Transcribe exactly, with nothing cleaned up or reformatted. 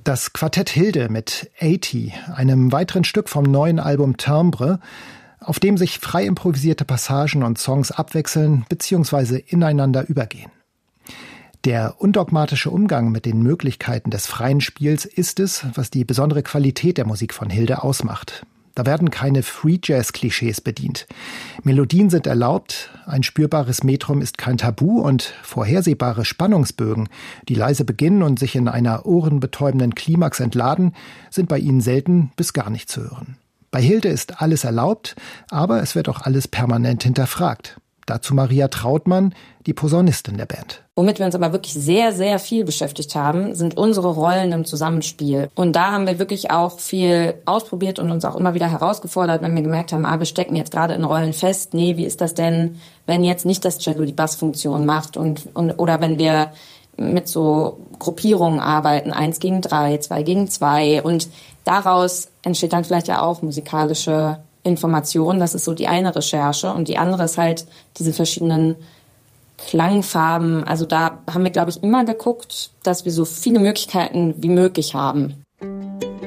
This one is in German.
Das Quartett Hilde mit achtzig, einem weiteren Stück vom neuen Album Timbre, auf dem sich frei improvisierte Passagen und Songs abwechseln bzw. ineinander übergehen. Der undogmatische Umgang mit den Möglichkeiten des freien Spiels ist es, was die besondere Qualität der Musik von Hilde ausmacht. Da werden keine Free-Jazz-Klischees bedient. Melodien sind erlaubt, ein spürbares Metrum ist kein Tabu und vorhersehbare Spannungsbögen, die leise beginnen und sich in einer ohrenbetäubenden Klimax entladen, sind bei ihnen selten bis gar nicht zu hören. Bei Hilde ist alles erlaubt, aber es wird auch alles permanent hinterfragt. Dazu Maria Trautmann, die Posaunistin der Band. Womit wir uns aber wirklich sehr, sehr viel beschäftigt haben, sind unsere Rollen im Zusammenspiel. Und da haben wir wirklich auch viel ausprobiert und uns auch immer wieder herausgefordert, wenn wir gemerkt haben, ah, wir stecken jetzt gerade in Rollen fest. Nee, wie ist das denn, wenn jetzt nicht das Cello die Bassfunktion macht und, und oder wenn wir mit so Gruppierungen arbeiten, eins gegen drei, zwei gegen zwei. Und daraus entsteht dann vielleicht ja auch musikalische Information, das ist so die eine Recherche und die andere ist halt diese verschiedenen Klangfarben. Also da haben wir, glaube ich, immer geguckt, dass wir so viele Möglichkeiten wie möglich haben.